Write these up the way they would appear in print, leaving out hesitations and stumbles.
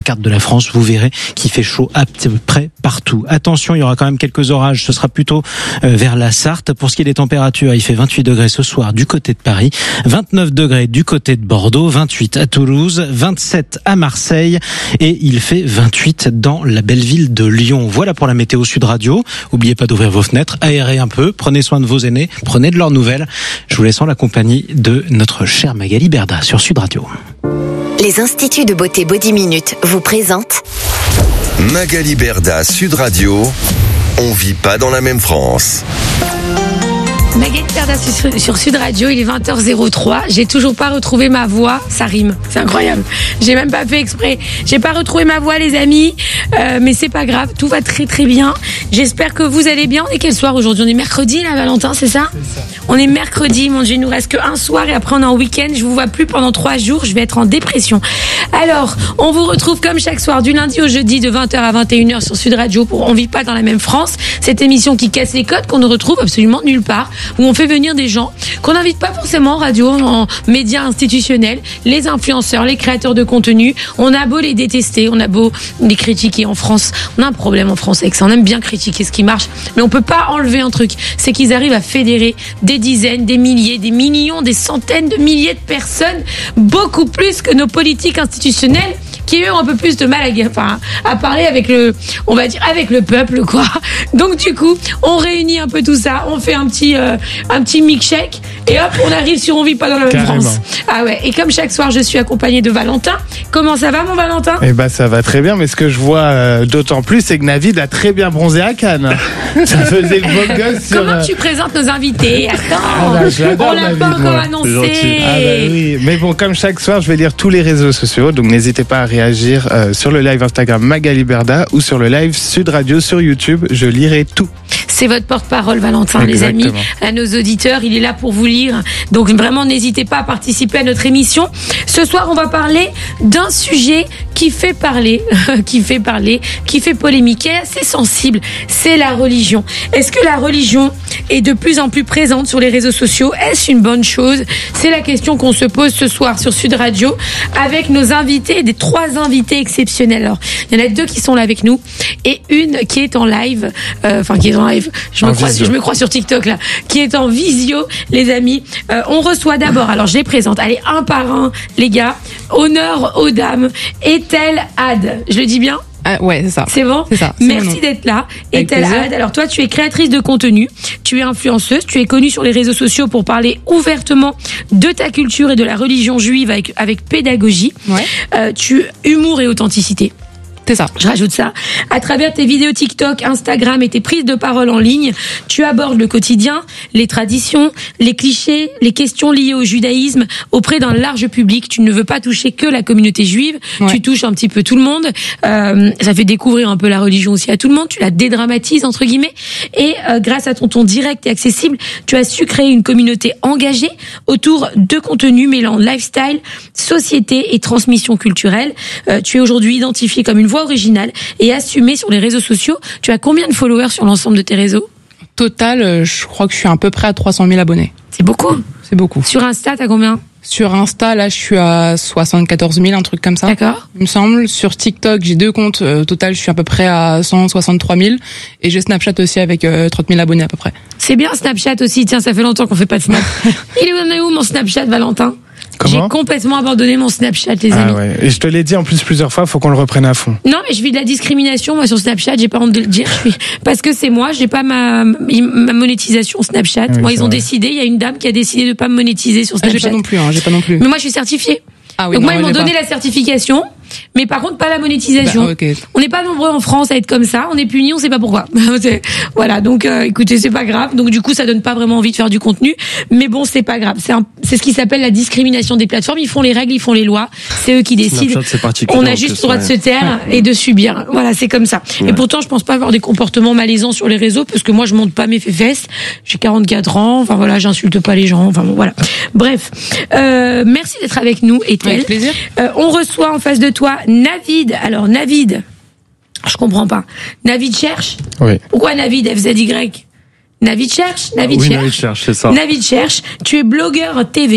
carte de la France, vous verrez qu'il fait chaud à peu près partout. Attention, il y aura quand même quelques orages, ce sera plutôt vers la Sarthe. Pour ce qui est des températures, il fait 28 degrés ce soir du côté de Paris, 29 degrés du côté de Bordeaux, 28 à Toulouse, 27 à Marseille et il fait 28 dans la belle ville de Lyon. Voilà pour la météo Sud Radio. N'oubliez pas d'ouvrir vos fenêtres, aérez un peu, prenez soin de vos aînés, prenez de leurs nouvelles. Je vous laisse en la compagnie de notre chère Magali Berda sur Sud Radio. Les instituts de beauté Body Minute vous présentent Magali Berda, Sud Radio. On vit pas dans la même France. Magali Berda sur Sud Radio, il est 20h03. J'ai toujours pas retrouvé ma voix. Ça rime, c'est incroyable. J'ai même pas fait exprès. J'ai pas retrouvé ma voix, les amis. Mais c'est pas grave, tout va très très bien. J'espère que vous allez bien. On est quel soir aujourd'hui? On est mercredi là, Valentin, c'est ça? On est mercredi, mon Dieu, il nous reste qu'un soir et après on est en week-end. Je vous vois plus pendant 3 jours, je vais être en dépression. Alors, on vous retrouve comme chaque soir du lundi au jeudi de 20h à 21h sur Sud Radio pour On vit pas dans la même France. Cette émission qui casse les codes, qu'on ne retrouve absolument nulle part, où on fait venir des gens qu'on n'invite pas forcément en radio, en médias institutionnels, les influenceurs, les créateurs de contenu. On a beau les détester, on a beau les critiquer en France. On a un problème en France avec ça, on aime bien critiquer ce qui marche, mais on peut pas enlever un truc, c'est qu'ils arrivent à fédérer des dizaines, des milliers, des millions, des centaines de milliers de personnes, beaucoup plus que nos politiques institutionnelles qui eux ont un peu plus de mal à parler avec on va dire avec le peuple, quoi. Donc du coup, on réunit un peu tout ça, on fait un petit milkshake et hop, on arrive sur On vit pas dans la même France. Ah ouais, et comme chaque soir, je suis accompagnée de Valentin. Comment ça va, mon Valentin? Eh ben, ça va très bien, mais ce que je vois d'autant plus, c'est que Navid a très bien bronzé à Cannes. Ça faisait le beau gosse sur... Comment tu présentes nos invités? Attends, on l'a pas encore annoncé. Ah bah oui, mais bon, comme chaque soir, je vais lire tous les réseaux sociaux, donc n'hésitez pas à réagir sur le live Instagram Magali Berda ou sur le live Sud Radio sur YouTube. Je lirai tout. C'est votre porte-parole, Valentin. Exactement. Les amis, à nos auditeurs, il est là pour vous lire. Donc vraiment, n'hésitez pas à participer à notre émission. Ce soir, on va parler d'un sujet qui fait parler, qui fait polémique, qui est assez sensible. C'est la religion. Est-ce que la religion est de plus en plus présente sur les réseaux sociaux? Est-ce une bonne chose? C'est la question qu'on se pose ce soir sur Sud Radio avec nos invités, des 3 invités exceptionnels. Alors, il y en a 2 qui sont là avec nous et une qui est en live, je me crois sur TikTok là, qui est en visio, les amis. On reçoit d'abord, alors je les présente, allez, un par un, les gars. Honneur aux dames, Ethel Had. Je le dis bien? Ouais, c'est ça. C'est bon? C'est ça. Merci d'être là. Ethel Had. Alors toi, tu es créatrice de contenu, tu es influenceuse, tu es connue sur les réseaux sociaux pour parler ouvertement de ta culture et de la religion juive avec pédagogie. Ouais. Humour et authenticité. C'est ça. Je rajoute ça. À travers tes vidéos TikTok, Instagram et tes prises de parole en ligne, tu abordes le quotidien, les traditions, les clichés, les questions liées au judaïsme auprès d'un large public. Tu ne veux pas toucher que la communauté juive. Ouais. Tu touches un petit peu tout le monde. Ça fait découvrir un peu la religion aussi à tout le monde. Tu la dédramatises, entre guillemets. Et grâce à ton ton direct et accessible, tu as su créer une communauté engagée autour de contenus mêlant lifestyle, société et transmission culturelle. Tu es aujourd'hui identifié comme une voix originale et assumée sur les réseaux sociaux. Tu as combien de followers sur l'ensemble de tes réseaux? Total, je crois que je suis à peu près à 300 000 abonnés. C'est beaucoup. C'est beaucoup. Sur Insta, t'as combien? Sur Insta, là, je suis à 74 000, un truc comme ça. D'accord. Il me semble. Sur TikTok, j'ai 2 comptes. Total, je suis à peu près à 163 000. Et j'ai Snapchat aussi avec 30 000 abonnés à peu près. C'est bien Snapchat aussi. Tiens, ça fait longtemps qu'on fait pas de Snap. Il est où mon Snapchat, Valentin? Comment? J'ai complètement abandonné mon Snapchat, les amis. Ouais. Et je te l'ai dit en plus plusieurs fois, faut qu'on le reprenne à fond. Non, mais je vis de la discrimination, moi, sur Snapchat. J'ai pas honte de le dire. Parce que c'est moi, j'ai pas ma monétisation Snapchat. Oui, moi, ils ont décidé, il y a une dame qui a décidé de pas me monétiser sur Snapchat. J'ai pas non plus. Mais moi, je suis certifiée. Ah oui, donc moi, ils m'ont donné la certification. Mais par contre, pas la monétisation. Bah, okay. On n'est pas nombreux en France à être comme ça. On est punis, on sait pas pourquoi. Voilà. Donc, écoutez, c'est pas grave. Donc, du coup, ça donne pas vraiment envie de faire du contenu. Mais bon, c'est pas grave. C'est ce qui s'appelle la discrimination des plateformes. Ils font les règles, ils font les lois. C'est eux qui décident. On a juste le droit de se taire et de subir. Voilà, c'est comme ça. Ouais. Et pourtant, je pense pas avoir des comportements malaisants sur les réseaux parce que moi, je monte pas mes fesses. J'ai 44 ans. Enfin, voilà, j'insulte pas les gens. Enfin, bon, voilà. Bref. Merci d'être avec nous, Ethel. Avec plaisir. On reçoit en face de toi Navid. Alors Navid, je comprends pas. Navid cherche. Oui. Pourquoi Navid FZY? Navid cherche. Navid cherche. Navid cherche, c'est ça. Navid cherche. Tu es blogueur TV.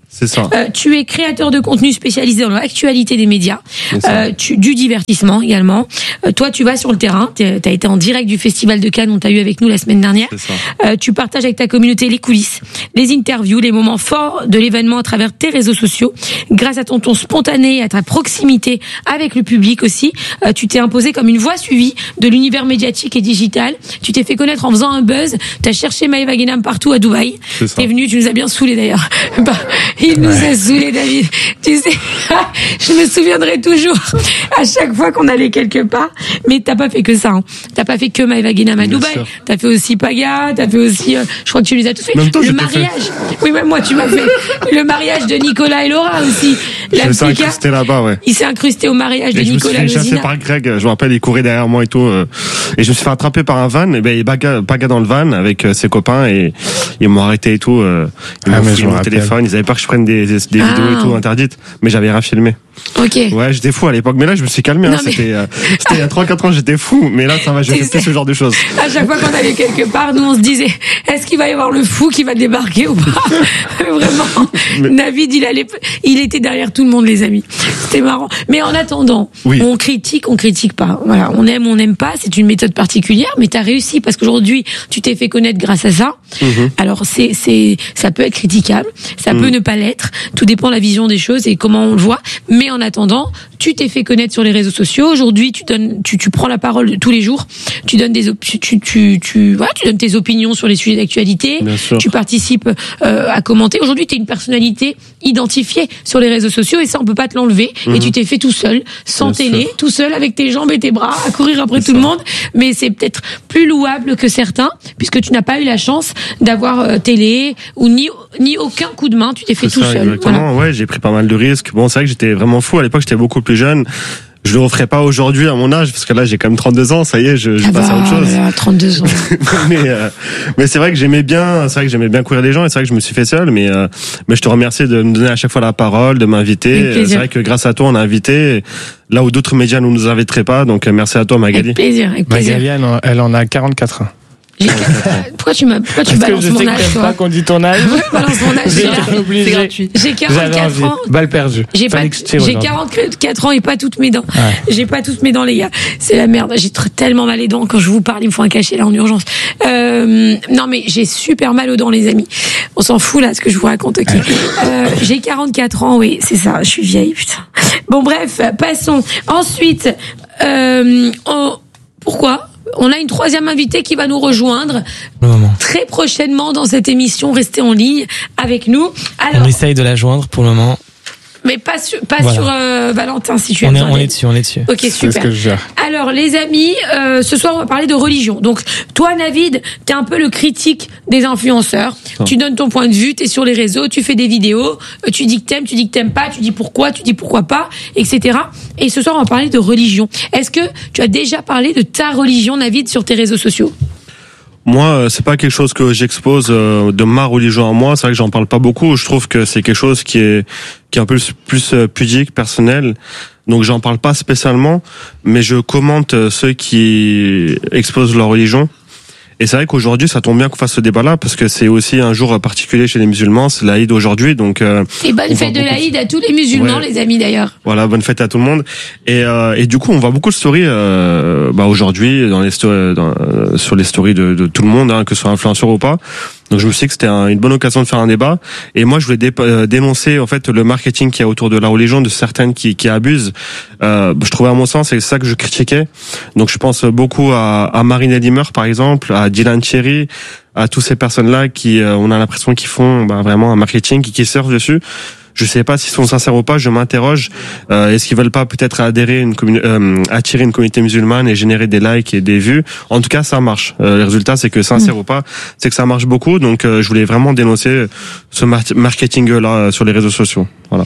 C'est ça. Tu es créateur de contenu spécialisé dans l'actualité des médias, du divertissement également. Toi, tu vas sur le terrain. T'as été en direct du Festival de Cannes, on t'a eu avec nous la semaine dernière. C'est ça. Tu partages avec ta communauté les coulisses, les interviews, les moments forts de l'événement à travers tes réseaux sociaux. Grâce à ton ton spontané, à ta proximité avec le public aussi, tu t'es imposé comme une voix suivie de l'univers médiatique et digital. Tu t'es fait connaître en faisant un buzz. T'as cherché Maëva Guénam partout à Dubaï. T'es venu, tu nous as bien saoulés d'ailleurs. Il nous a saoulés, David. Tu sais, je me souviendrai toujours à chaque fois qu'on allait quelque part. Mais t'as pas fait que ça. Hein. T'as pas fait que Maëva Guénam à Dubaï. T'as fait aussi Paga. T'as fait aussi. Je crois que tu les as tous fait. Le mariage. Oui, même moi, tu m'as fait le mariage de Nicolas et Laura aussi. Je me suis incrusté là-bas, ouais. Il s'est incrusté au mariage de Nicolas et Laura. Je me suis fait chasser par Greg. Je me rappelle, il courait derrière moi et tout. Et je me suis fait attraper par un van. Et ben, Paga dans le van avec ses copains et ils m'ont arrêté et tout. Ils m'ont filmé mon téléphone. Ils avaient peur que je prenne des vidéos et tout interdites, mais j'avais rien filmé. Ok. Ouais, j'étais fou à l'époque, mais là je me suis calmé. Hein, c'était il y a 3-4 ans, j'étais fou, mais là ça va, je fais plus ce genre de choses. À chaque fois qu'on allait quelque part, nous on se disait, est-ce qu'il va y avoir le fou qui va débarquer ou pas? Vraiment. Navid, il était derrière tout le monde, les amis. C'était marrant. Mais en attendant, on critique pas. Voilà, on aime, on n'aime pas. C'est une méthode particulière, mais t'as réussi parce qu'aujourd'hui, tu t'es fait connaître grâce à ça. Alors ça peut être critiquable, ça peut ne pas l'être. Tout dépend de la vision des choses et comment on le voit. Mais en attendant, tu t'es fait connaître sur les réseaux sociaux. Aujourd'hui, tu prends la parole tous les jours. Tu donnes tu donnes tes opinions sur les sujets d'actualité. Tu participes à commenter. Aujourd'hui, tu es une personnalité identifiée sur les réseaux sociaux et ça, on peut pas te l'enlever. Et tu t'es fait tout seul, sans télé, tout seul avec tes jambes et tes bras, à courir après tout le monde. Mais c'est peut-être plus louable que certains, puisque tu n'as pas eu la chance d'avoir télé ou ni aucun coup de main. Tu t'es fait tout seul. Exactement. Voilà. Ouais, j'ai pris pas mal de risques. Bon, c'est vrai que j'étais vraiment fou. À l'époque, j'étais beaucoup plus jeune. Je le referais pas aujourd'hui à mon âge, parce que là, j'ai quand même 32 ans. Ça y est, je passe à autre chose. 32 ans. mais c'est vrai que j'aimais bien courir les gens, et c'est vrai que je me suis fait seul, mais je te remercie de me donner à chaque fois la parole, de m'inviter. C'est vrai que grâce à toi, on a invité là où d'autres médias ne nous inviteraient pas. Donc, merci à toi, Magali. Avec plaisir. Magali, elle en a 44 ans. Pourquoi tu balances mon âge, toi? Pas qu'on dit ton âge. Balance mon âge. C'est gratuit. J'ai 44 ans. Balle perdue. J'ai 44 ans et pas toutes mes dents. Ouais. J'ai pas toutes mes dents, les gars. C'est la merde. J'ai tellement mal les dents. Quand je vous parle, il me faut un cachet là en urgence. Non, mais j'ai super mal aux dents, les amis. On s'en fout là, ce que je vous raconte, ok. J'ai 44 ans, oui, c'est ça. Je suis vieille, putain. Bon, bref, passons. Ensuite, pourquoi? On a une troisième invitée qui va nous rejoindre très prochainement dans cette émission. Restez en ligne avec nous. Alors, on essaye de la joindre pour le moment. Mais pas sur Valentin, si tu es on est dessus. Ok, super. C'est ce que je gère. Alors, les amis, ce soir, on va parler de religion. Donc, toi, Navid, t'es un peu le critique des influenceurs. Tu donnes ton point de vue, t'es sur les réseaux, tu fais des vidéos, tu dis que t'aimes, tu dis que t'aimes pas, tu dis pourquoi, tu dis pourquoi pas, etc. Et ce soir, on va parler de religion. Est-ce que tu as déjà parlé de ta religion, Navid, sur tes réseaux sociaux? Moi, c'est pas quelque chose que j'expose de ma religion à moi. C'est vrai que j'en parle pas beaucoup. Je trouve que c'est quelque chose qui est un peu plus pudique, personnel. Donc j'en parle pas spécialement, mais je commente ceux qui exposent leur religion. Et c'est vrai qu'aujourd'hui, ça tombe bien qu'on fasse ce débat-là, parce que c'est aussi un jour particulier chez les musulmans, c'est l'Aïd aujourd'hui, donc... et bonne fête de l'Aïd à tous les musulmans, les amis, d'ailleurs. Voilà, bonne fête à tout le monde. Et du coup, on voit beaucoup de stories, aujourd'hui, dans les sur les stories de tout le monde, hein, que ce soit influenceur ou pas. Donc je me suis dit que c'était une bonne occasion de faire un débat. Et moi, je voulais dénoncer en fait le marketing qu'il y a autour de la religion, de certaines qui abusent. Je trouvais à mon sens, c'est ça que je critiquais. Donc je pense beaucoup à Marine Elimer, par exemple, à Dylan Cherry, à toutes ces personnes-là qui, on a l'impression qu'ils font vraiment un marketing, qui surfent dessus. Je sais pas s'ils sont sincères ou pas, je m'interroge. Est-ce qu'ils veulent pas peut-être attirer une communauté musulmane et générer des likes et des vues? En tout cas, ça marche. Le résultat, c'est que sincère ou pas, c'est que ça marche beaucoup. Donc, je voulais vraiment dénoncer ce marketing-là sur les réseaux sociaux. Voilà.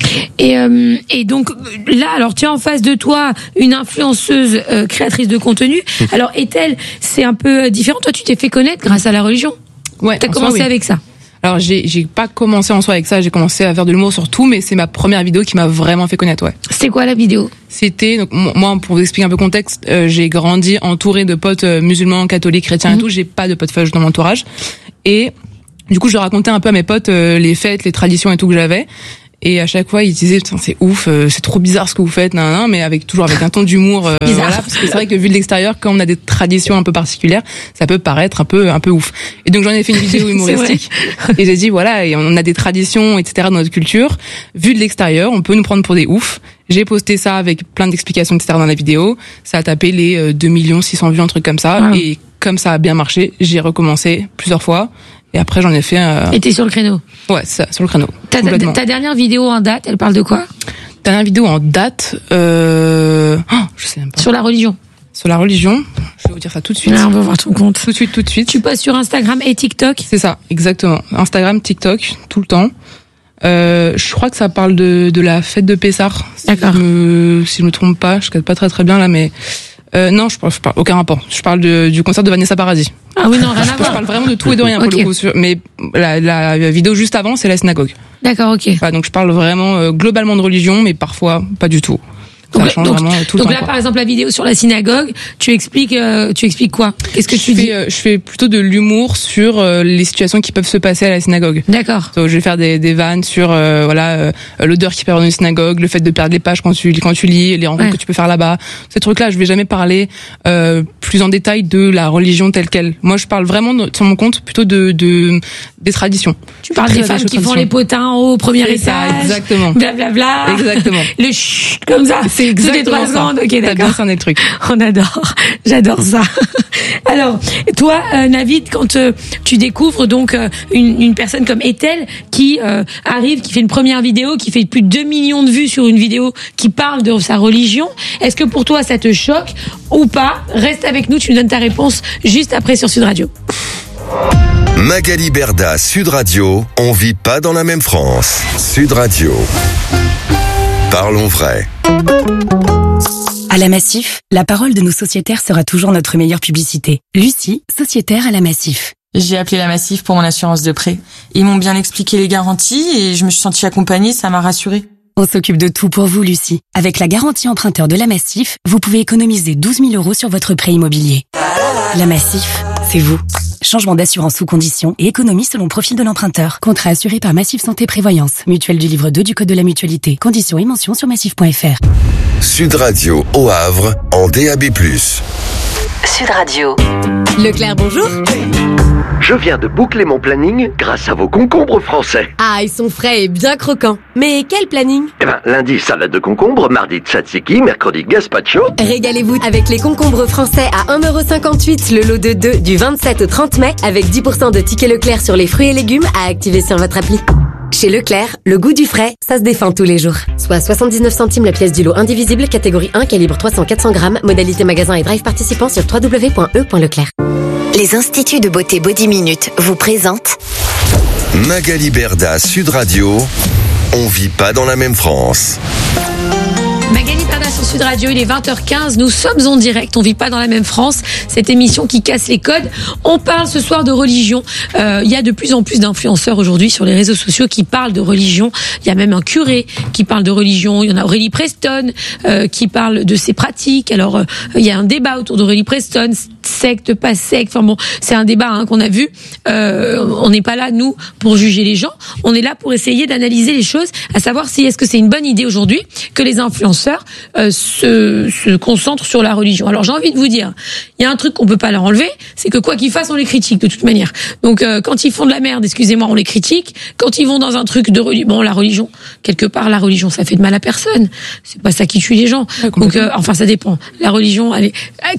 Et donc, là, alors, tu as en face de toi une influenceuse créatrice de contenu. Alors, est-elle, c'est un peu différent. Toi, tu t'es fait connaître grâce à la religion. Ouais. T'as commencé avec ça. Alors j'ai pas commencé en soi avec ça, j'ai commencé à faire de l'humour sur tout, mais c'est ma première vidéo qui m'a vraiment fait connaître, ouais. C'était quoi la vidéo? C'était, donc moi pour vous expliquer un peu le contexte, j'ai grandi entouré de potes musulmans, catholiques, chrétiens et tout, j'ai pas de potes fâches dans mon entourage. Et Du coup, je racontais un peu à mes potes les fêtes, les traditions et tout que j'avais. Et à chaque fois, ils disaient putain, c'est ouf, c'est trop bizarre ce que vous faites, mais toujours avec un ton d'humour. Voilà, parce que c'est vrai que vu de l'extérieur, quand on a des traditions un peu particulières, ça peut paraître un peu ouf. Et donc j'en ai fait une vidéo humoristique. Et j'ai dit voilà, et on a des traditions, etc. dans notre culture. Vu de l'extérieur, on peut nous prendre pour des oufs. J'ai posté ça avec plein d'explications, etc. dans la vidéo. Ça a tapé les 2 600 000 vues, un truc comme ça. Wow. Et comme ça a bien marché, j'ai recommencé plusieurs fois. Et après, j'en ai fait Et t'es sur le créneau? Ouais, c'est ça, sur le créneau. Ta dernière vidéo en date, elle parle de quoi? Dernière vidéo en date, je sais même pas. Sur la religion. Sur la religion, je vais vous dire ça tout de suite. Là, on va voir ton compte. Tout de suite. Tu postes sur Instagram et TikTok? C'est ça, exactement. Instagram, TikTok, tout le temps. Je crois que ça parle de la fête de Pessah. D'accord. Si je me trompe pas, je capte pas très bien là, mais non, je parle aucun rapport. Je parle du concert de Vanessa Paradis. Ah oui, non, rien à voir. Je parle vraiment de tout et de rien pour le coup. Mais la vidéo juste avant, c'est la synagogue. D'accord, ok. Voilà, donc je parle vraiment globalement de religion, mais parfois pas du tout. Ça change vraiment tout le temps. Donc là, par exemple, la vidéo sur la synagogue, tu expliques quoi? Qu'est-ce que tu dis? Je fais plutôt de l'humour sur les situations qui peuvent se passer à la synagogue. D'accord. Donc, je vais faire des vannes sur l'odeur qui peut y avoir dans une synagogue, le fait de perdre les pages quand tu lis, les rencontres que tu peux faire là-bas. Ces trucs-là, je vais jamais parler plus en détail de la religion telle quelle. Moi, je parle vraiment sur mon compte plutôt des traditions. Tu parles des femmes qui font les potins au premier étage. Ça, exactement. Blablabla. Exactement. Le chut, comme ça. C'est exactement ça. Ok, d'accord. T'as bien cerné le truc. On adore. J'adore ça. Alors, toi, Navid, quand tu découvres donc une personne comme Ethel qui arrive, qui fait une première vidéo, qui fait plus de 2 millions de vues sur une vidéo qui parle de sa religion, est-ce que pour toi ça te choque ou pas? Reste avec nous, tu nous donnes ta réponse juste après sur Sud Radio. Magali Berda, Sud Radio, on vit pas dans la même France. Sud Radio. Parlons vrai. À la Massif, la parole de nos sociétaires sera toujours notre meilleure publicité. Lucie, sociétaire à la Massif. J'ai appelé la Massif pour mon assurance de prêt. Ils m'ont bien expliqué les garanties et je me suis sentie accompagnée, ça m'a rassurée. On s'occupe de tout pour vous, Lucie. Avec la garantie emprunteur de la Massif, vous pouvez économiser 12 000 € sur votre prêt immobilier. La Massif, c'est vous. Changement d'assurance sous conditions et économie selon profil de l'emprunteur. Contrat assuré par Massif Santé Prévoyance. Mutuelle du livre 2 du Code de la Mutualité. Conditions et mentions sur massif.fr. Sud Radio au Havre en DAB+. Sud Radio. Leclerc, bonjour. Je viens de boucler mon planning grâce à vos concombres français. Ah, ils sont frais et bien croquants. Mais quel planning? Lundi, salade de concombre, mardi, tzatziki, mercredi, gazpacho. Régalez-vous avec les concombres français à 1,58 € le lot de 2 du 27 au 30 mai avec 10% de tickets Leclerc sur les fruits et légumes à activer sur votre appli. Chez Leclerc, le goût du frais, ça se défend tous les jours. Soit 79 centimes la pièce du lot indivisible, catégorie 1, calibre 300-400 grammes, modalité magasin et drive participant sur www.e.leclerc. Les instituts de beauté Body Minute vous présentent Magali Berda, Sud Radio, on vit pas dans la même France. Magali Berda sur Sud Radio, il est 20h15, nous sommes en direct, on vit pas dans la même France, cette émission qui casse les codes. On parle ce soir de religion, il y a de plus en plus d'influenceurs aujourd'hui sur les réseaux sociaux qui parlent de religion, il y a même un curé qui parle de religion, il y en a Aurélie Preston qui parle de ses pratiques, alors il y a un débat autour d'Aurélie Preston, secte, pas secte, enfin bon, c'est un débat qu'on a vu, on n'est pas là nous pour juger les gens, on est là pour essayer d'analyser les choses, à savoir si est-ce que c'est une bonne idée aujourd'hui que les influenceurs se concentrent sur la religion. Alors j'ai envie de vous dire, il y a un truc qu'on peut pas leur enlever, c'est que quoi qu'ils fassent, on les critique de toute manière. Donc quand ils font de la merde, excusez-moi, on les critique. Quand ils vont dans un truc de religion, bon, la religion, quelque part, la religion, ça fait de mal à personne. C'est pas ça qui tue les gens. Ouais, donc enfin, ça dépend. La religion, elle est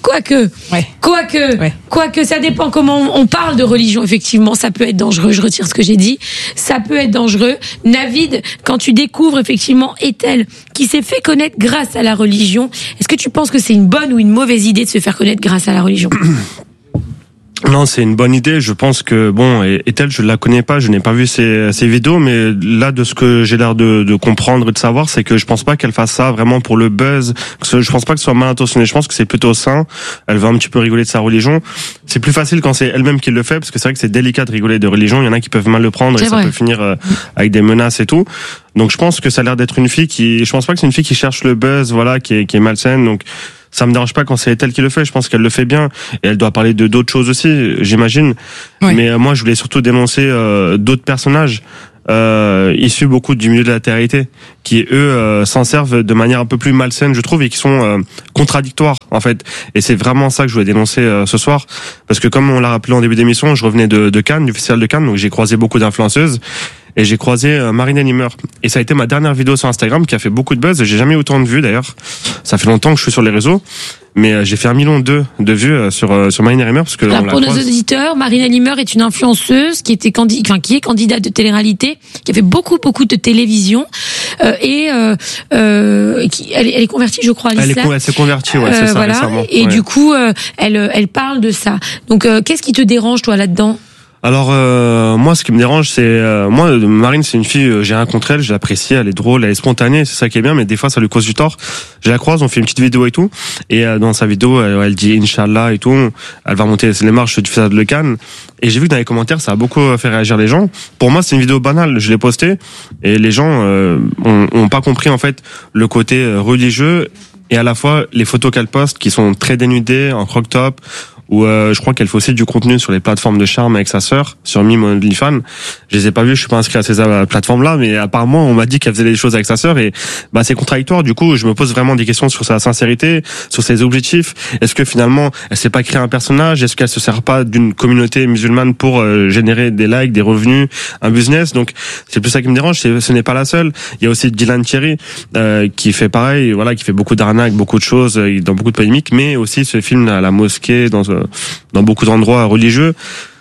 quoique, ça dépend comment on parle de religion. Effectivement, ça peut être dangereux. Je retire ce que j'ai dit. Ça peut être dangereux. Navid, quand tu découvres effectivement Ethel, qui s'est fait connaître grâce à la religion, est-ce que tu penses que c'est une bonne ou une mauvaise idée de se faire connaître grâce à la religion? Non, c'est une bonne idée. Je pense que bon, Ethel, je la connais pas, je n'ai pas vu ses vidéos, mais là, de ce que j'ai l'air de comprendre et de savoir, c'est que je pense pas qu'elle fasse ça vraiment pour le buzz. Je pense pas que ce soit mal intentionné. Je pense que c'est plutôt sain. Elle veut un petit peu rigoler de sa religion. C'est plus facile quand c'est elle-même qui le fait, parce que c'est vrai que c'est délicat de rigoler de religion. Il y en a qui peuvent mal le prendre et ça peut finir avec des menaces et tout. Donc je pense que ça a l'air d'être une fille je pense pas que c'est une fille qui cherche le buzz, voilà, qui est malsaine. Donc ça me dérange pas quand c'est elle qui le fait. Je pense qu'elle le fait bien et elle doit parler de d'autres choses aussi, j'imagine. Oui. Mais moi, je voulais surtout dénoncer d'autres personnages issus beaucoup du milieu de la télé-réalité, qui eux s'en servent de manière un peu plus malsaine, je trouve, et qui sont contradictoires en fait. Et c'est vraiment ça que je voulais dénoncer ce soir, parce que comme on l'a rappelé en début d'émission, je revenais de Cannes, du festival de Cannes, donc j'ai croisé beaucoup d'influenceuses. Et j'ai croisé Marine Elimer. Et ça a été ma dernière vidéo sur Instagram qui a fait beaucoup de buzz. J'ai jamais eu autant de vues d'ailleurs. Ça fait longtemps que je suis sur les réseaux. Mais j'ai fait 1,2 million de vues sur Marine Elimer parce que alors, pour nos auditeurs, Marine Elimer est une influenceuse qui est candidate de télé-réalité, qui a fait beaucoup de télévision et qui elle est convertie, je crois, à l'islam. Elle s'est convertie, ouais, c'est ça, voilà. Récemment. Et ouais. du coup, elle parle de ça. Donc, qu'est-ce qui te dérange toi là-dedans? Alors moi, ce qui me dérange, c'est moi, Marine, c'est une fille, j'ai rien contre elle, je l'apprécie, elle est drôle, elle est spontanée, c'est ça qui est bien, mais des fois ça lui cause du tort. Je la croise, on fait une petite vidéo et tout, et dans sa vidéo, elle dit Inch'Allah et tout, elle va monter les marches du festival de Cannes, et j'ai vu que dans les commentaires, ça a beaucoup fait réagir les gens. Pour moi, c'est une vidéo banale, je l'ai postée, et les gens ont pas compris en fait le côté religieux et à la fois les photos qu'elle poste qui sont très dénudées en crop top. Où je crois qu'elle fait aussi du contenu sur les plateformes de charme avec sa sœur sur Mime OnlyFans. Je les ai pas vus, je suis pas inscrit à ces plateformes-là, mais apparemment on m'a dit qu'elle faisait des choses avec sa sœur et bah c'est contradictoire. Du coup, je me pose vraiment des questions sur sa sincérité, sur ses objectifs. Est-ce que finalement elle s'est pas créé un personnage? Est-ce qu'elle se sert pas d'une communauté musulmane pour générer des likes, des revenus, un business? Donc c'est plus ça qui me dérange. Ce n'est pas la seule. Il y a aussi Dylan Thierry qui fait pareil, voilà, qui fait beaucoup d'arnaques, beaucoup de choses, dans beaucoup de polémiques, mais aussi ce film à la mosquée dans beaucoup d'endroits religieux.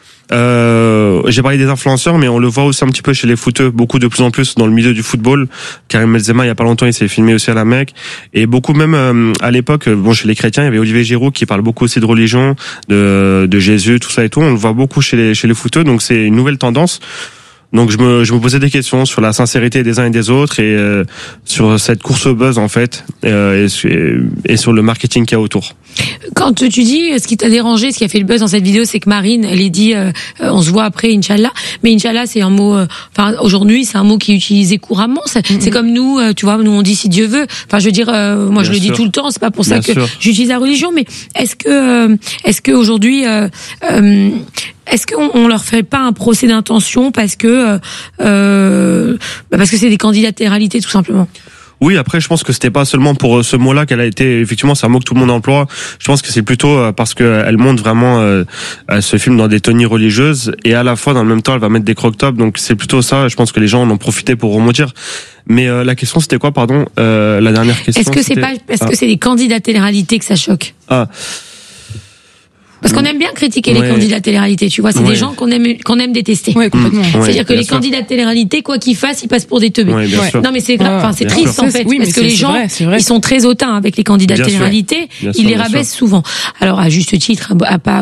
J'ai parlé des influenceurs, mais on le voit aussi un petit peu chez les footeux, beaucoup de plus en plus dans le milieu du football. Karim Benzema, il y a pas longtemps, il s'est filmé aussi à la Mecque, et beaucoup même à l'époque, bon, chez les chrétiens, il y avait Olivier Giroud qui parle beaucoup aussi de religion, de Jésus, tout ça et tout. On le voit beaucoup chez les footeux, donc c'est une nouvelle tendance. Donc je me posais des questions sur la sincérité des uns et des autres et sur cette course au buzz en fait et sur le marketing qu'il y a autour. Quand tu dis ce qui t'a dérangé, ce qui a fait le buzz dans cette vidéo, c'est que Marine, elle est dit on se voit après Inch'Allah, mais Inch'Allah c'est un mot enfin aujourd'hui c'est un mot qui est utilisé couramment, c'est comme nous tu vois, nous on dit si Dieu veut. Enfin je veux dire moi je le dis tout le temps, c'est pas pour ça que j'utilise la religion, mais est-ce que aujourd'hui est-ce qu'on leur fait pas un procès d'intention parce que c'est des candidats de réalité tout simplement? Oui, après, je pense que c'était pas seulement pour ce mot-là qu'elle a été, effectivement, c'est un mot que tout le monde emploie. Je pense que c'est plutôt parce que elle montre vraiment ce film dans des tenues religieuses et à la fois, dans le même temps, elle va mettre des croque-tops. Donc, c'est plutôt ça. Je pense que les gens en ont profité pour remontir. Mais la question, c'était quoi, pardon? La dernière question. Est-ce que c'est pas parce que c'est des candidats de télé-réalité que ça choque? Parce qu'on aime bien critiquer les candidats de télé-réalité, tu vois, c'est des gens qu'on aime détester. Ouais, complètement. C'est-à-dire que les candidats de télé-réalité, quoi qu'ils fassent, ils passent pour des teubés. Non, mais c'est grave, enfin c'est triste en fait, parce que les gens, ils sont très hautains avec les candidats de télé-réalité, ils les rabaissent souvent. Alors à juste titre,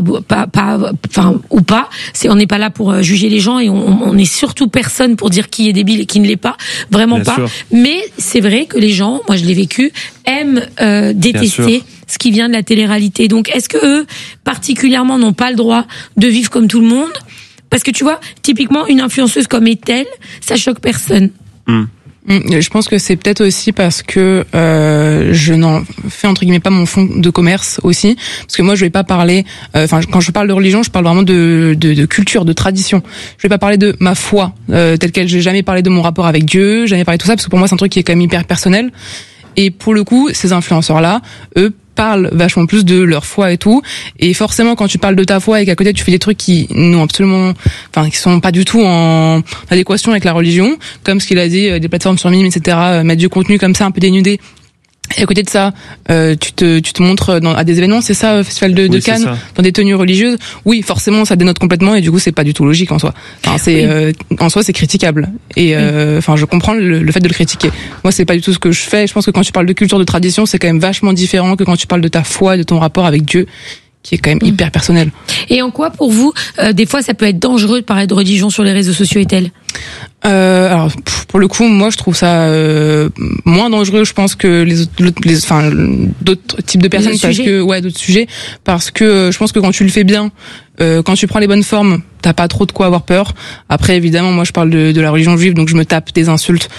on n'est pas là pour juger les gens et on n'est surtout personne pour dire qui est débile et qui ne l'est pas, vraiment pas. Mais c'est vrai que les gens, moi je l'ai vécu, aiment détester ce qui vient de la télé-réalité. Donc, est-ce que eux, particulièrement, n'ont pas le droit de vivre comme tout le monde? Parce que tu vois, typiquement, une influenceuse comme est-elle, ça choque personne. Je pense que c'est peut-être aussi parce que je n'en fais entre guillemets pas mon fond de commerce aussi, parce que moi je vais pas parler, quand je parle de religion, je parle vraiment de culture, de tradition. Je vais pas parler de ma foi telle quelle. J'ai jamais parlé de mon rapport avec Dieu, jamais parlé de tout ça, parce que pour moi c'est un truc qui est quand même hyper personnel. Et pour le coup, ces influenceurs-là, eux, parlent vachement plus de leur foi et tout. Et forcément, quand tu parles de ta foi et qu'à côté tu fais des trucs qui n'ont absolument, qui sont pas du tout en adéquation avec la religion, comme ce qu'il a dit, des plateformes sur Mime, etc., mettre du contenu comme ça un peu dénudé. Et à côté de ça, tu te montres à des événements, c'est ça, festival de Cannes, dans des tenues religieuses. Oui, forcément, ça dénote complètement et du coup, c'est pas du tout logique en soi. En soi, c'est critiquable. Et je comprends le fait de le critiquer. Moi, c'est pas du tout ce que je fais. Je pense que quand tu parles de culture, de tradition, c'est quand même vachement différent que quand tu parles de ta foi, de ton rapport avec Dieu, qui est quand même hyper personnel. Et en quoi, pour vous, des fois, ça peut être dangereux de parler de religion sur les réseaux sociaux, est-elle? Alors pour le coup, moi je trouve ça moins dangereux, je pense, que d'autres types de personnes, d'autres sujets, parce que je pense que quand tu le fais bien, quand tu prends les bonnes formes, t'as pas trop de quoi avoir peur. Après évidemment, moi je parle de la religion juive, donc je me tape des insultes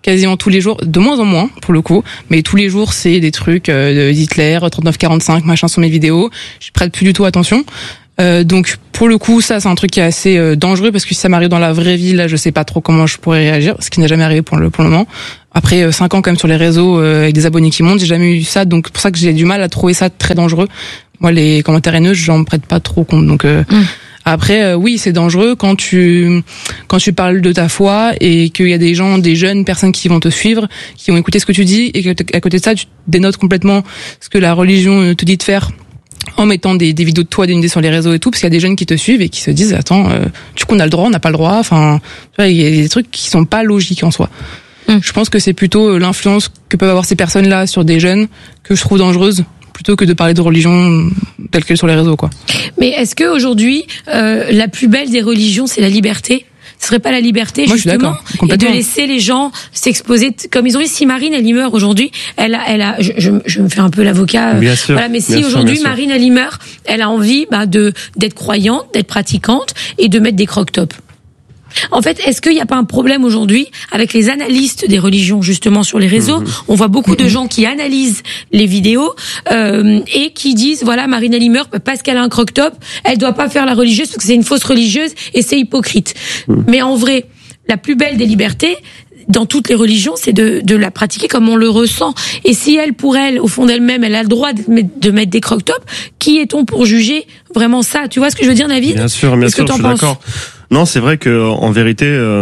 quasiment tous les jours, de moins en moins pour le coup, mais tous les jours c'est des trucs d'Hitler, 39-45, machin sur mes vidéos. Je prête plus du tout attention. Donc pour le coup, ça c'est un truc qui est assez dangereux parce que si ça m'arrive dans la vraie vie, là je sais pas trop comment je pourrais réagir, ce qui n'est jamais arrivé pour le moment. Après 5 ans quand même sur les réseaux avec des abonnés qui montent, j'ai jamais eu ça, donc c'est pour ça que j'ai du mal à trouver ça très dangereux. Moi les commentaires haineux, j'en prête pas trop compte, donc après, oui, c'est dangereux quand tu parles de ta foi et qu'il y a des jeunes personnes qui vont te suivre, qui vont écouter ce que tu dis et qu'à côté de ça, tu dénotes complètement ce que la religion te dit de faire en mettant des vidéos de toi dénudées sur les réseaux et tout, parce qu'il y a des jeunes qui te suivent et qui se disent, attends, du coup on a le droit, on n'a pas le droit, enfin, tu vois, il y a des trucs qui sont pas logiques en soi. Je pense que c'est plutôt l'influence que peuvent avoir ces personnes-là sur des jeunes que je trouve dangereuse, plutôt que de parler de religion telle qu'elle sur les réseaux, quoi. Mais est-ce que aujourd'hui, la plus belle des religions, c'est la liberté? Ce serait pas la liberté, moi, justement, et de laisser les gens s'exposer comme ils ont dit. Si Marine, elle y meurt aujourd'hui, je me fais un peu l'avocat. Bien sûr. Voilà, mais si aujourd'hui Marine, elle y meurt, elle a envie, d'être croyante, d'être pratiquante et de mettre des croque-tops. En fait, est-ce qu'il n'y a pas un problème aujourd'hui avec les analystes des religions, justement, sur les réseaux? On voit beaucoup de gens qui analysent les vidéos et qui disent, voilà, Marine elle y meurt parce qu'elle a un croque-top, elle doit pas faire la religieuse parce que c'est une fausse religieuse et c'est hypocrite. Mais en vrai, la plus belle des libertés, dans toutes les religions, c'est de la pratiquer comme on le ressent. Et si elle, pour elle, au fond d'elle-même, elle a le droit de mettre des croque-tops, qui est-on pour juger vraiment ça? Tu vois ce que je veux dire, David? Bien sûr, je suis d'accord. Non, c'est vrai que en vérité,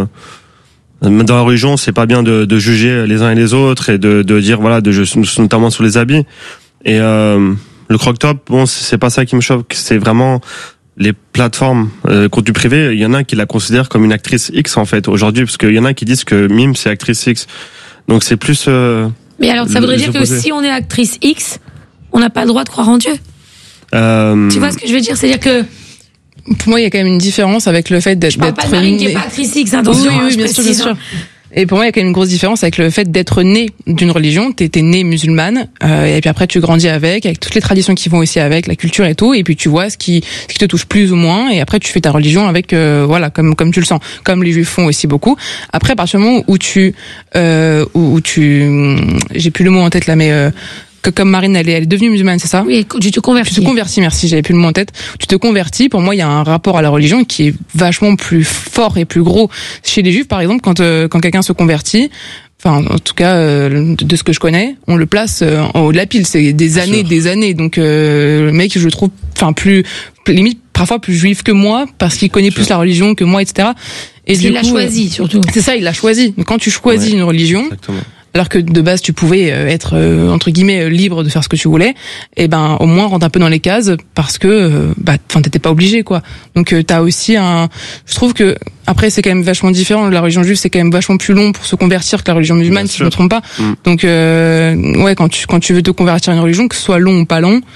dans la religion, c'est pas bien de juger les uns et les autres et de dire voilà, notamment sur les habits. Et le croque-top, bon, c'est pas ça qui me choque. C'est vraiment les plateformes contenu privé. Il y en a qui la considèrent comme une actrice X en fait aujourd'hui, parce qu'il y en a qui disent que Mime c'est actrice X. Donc c'est plus. Mais alors, ça voudrait dire que si on est actrice X, on n'a pas le droit de croire en Dieu. Tu vois ce que je veux dire? C'est-à-dire que pour moi, il y a quand même une différence avec le fait d'être. Je parle pas de Marine qui est pas actrice X, attention. Oui, bien sûr. Et pour moi, il y a quand même une grosse différence avec le fait d'être né d'une religion. T'es né musulmane, et puis après tu grandis avec toutes les traditions qui vont aussi avec, la culture et tout, et puis tu vois ce qui te touche plus ou moins, et après tu fais ta religion avec, voilà, comme tu le sens, comme les juifs font aussi beaucoup. Après, à partir du moment où tu, j'ai plus le mot en tête là, mais comme Marine, elle est devenue musulmane, c'est ça? Oui, tu te convertis. Tu te convertis, merci, j'avais plus le mot en tête. Tu te convertis, pour moi, il y a un rapport à la religion qui est vachement plus fort et plus gros. Chez les juifs, par exemple, quand quelqu'un se convertit, enfin, en tout cas, de ce que je connais, on le place en haut de la pile. C'est des années. Donc, le mec, je trouve, enfin, limite, parfois plus juif que moi, parce qu'il connaît plus la religion que moi, etc. Et il l'a choisi, surtout. C'est ça, il l'a choisi. Donc, quand tu choisis une religion, exactement, alors que de base tu pouvais être entre guillemets libre de faire ce que tu voulais, et ben au moins rentre un peu dans les cases parce que t'étais pas obligé, quoi. Donc t'as aussi je trouve que après c'est quand même vachement différent. La religion juive c'est quand même vachement plus long pour se convertir que la religion musulmane, si je me trompe pas. Donc ouais, quand tu veux te convertir à une religion, que ce soit long ou pas long,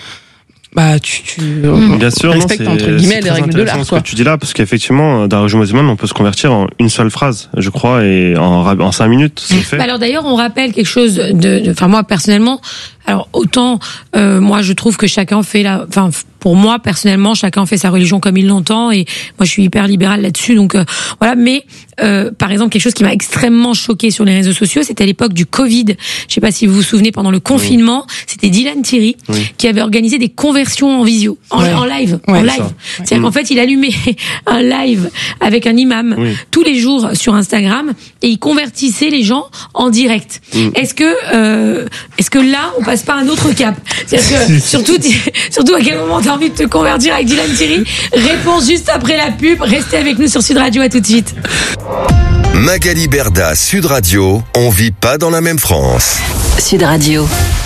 tu bien sûr, respectes entre guillemets les règles de l'art, quoi. Ce que tu dis là, parce qu'effectivement dans la religion musulmane on peut se convertir en une seule phrase, je crois, et en 5 minutes c'est fait. Alors d'ailleurs on rappelle quelque chose enfin moi personnellement, alors autant moi je trouve que chacun fait pour moi personnellement chacun fait sa religion comme il l'entend, et moi je suis hyper libérale là-dessus, donc voilà. Mais par exemple quelque chose qui m'a extrêmement choquée sur les réseaux sociaux, c'était à l'époque du Covid, je sais pas si vous vous souvenez, pendant le confinement, c'était Dylan Thierry qui avait organisé des conversions en visio, en live, c'est-à-dire qu'en fait il allumait un live avec un imam tous les jours sur Instagram et il convertissait les gens en direct. Est-ce que là on passe pas un autre cap? C'est-à-dire que surtout à quel moment t'as envie de te convertir avec Dylan Thierry? Réponse juste après la pub. Restez avec nous sur Sud Radio, à tout de suite. Magali Berda, Sud Radio, on vit pas dans la même France. Sud Radio.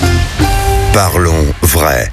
Parlons vrai.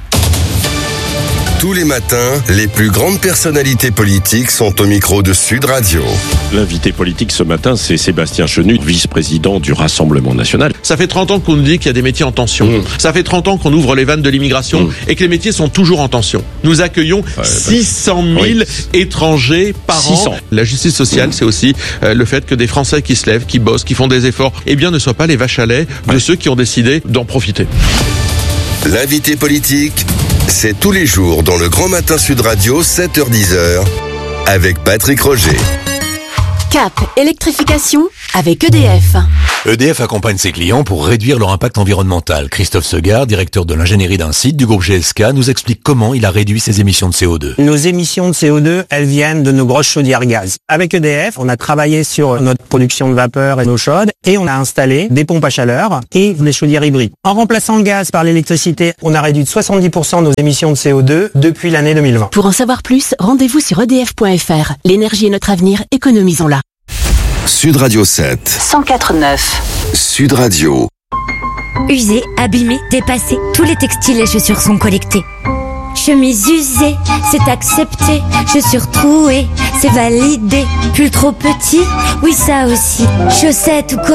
Tous les matins, les plus grandes personnalités politiques sont au micro de Sud Radio. L'invité politique ce matin, c'est Sébastien Chenu, vice-président du Rassemblement national. Ça fait 30 ans qu'on nous dit qu'il y a des métiers en tension. Ça fait 30 ans qu'on ouvre les vannes de l'immigration et que les métiers sont toujours en tension. Nous accueillons 600 000 étrangers par an. La justice sociale, c'est aussi le fait que des Français qui se lèvent, qui bossent, qui font des efforts, ne soient pas les vaches à lait de ceux qui ont décidé d'en profiter. L'invité politique, c'est tous les jours dans le Grand Matin Sud Radio, 7h-10h, avec Patrick Roger. Cap, électrification avec EDF. EDF accompagne ses clients pour réduire leur impact environnemental. Christophe Segard, directeur de l'ingénierie d'un site du groupe GSK, nous explique comment il a réduit ses émissions de CO2. Nos émissions de CO2, elles viennent de nos grosses chaudières gaz. Avec EDF, on a travaillé sur notre production de vapeur et d'eau chaude et on a installé des pompes à chaleur et des chaudières hybrides. En remplaçant le gaz par l'électricité, on a réduit de 70% nos émissions de CO2 depuis l'année 2020. Pour en savoir plus, rendez-vous sur edf.fr. L'énergie est notre avenir, économisons-la. Sud Radio 7. 104.9. Sud Radio. Usés, abîmés, dépassés, tous les textiles et chaussures sont collectés. Chemise usée, c'est accepté. Chaussures trouées, c'est validé. Pull trop petit, oui ça aussi. Chaussettes ou